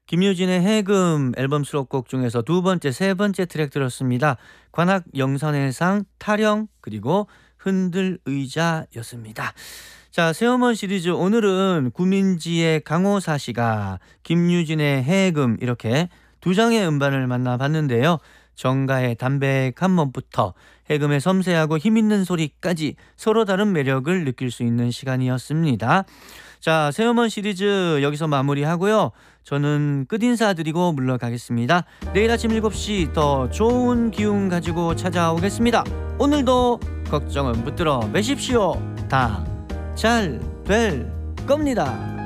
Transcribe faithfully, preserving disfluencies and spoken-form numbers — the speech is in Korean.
김유진의 해금 앨범 수록곡 중에서 두 번째, 세 번째 트랙 들었습니다. 관악 영선의 상, 타령, 그리고 흔들 의자였습니다. 자, 새어먼 시리즈 오늘은 구민지의 강호사시가, 김유진의 해금 이렇게 두 장의 음반을 만나봤는데요. 정가의 담백한 멋부터 해금의 섬세하고 힘있는 소리까지 서로 다른 매력을 느낄 수 있는 시간이었습니다. 자, 새어먼 시리즈 여기서 마무리하고요. 저는 끝인사 드리고 물러가겠습니다. 내일 아침 일곱 시 더 좋은 기운 가지고 찾아오겠습니다. 오늘도 걱정은 붙들어 매십시오. 다 잘 될 겁니다.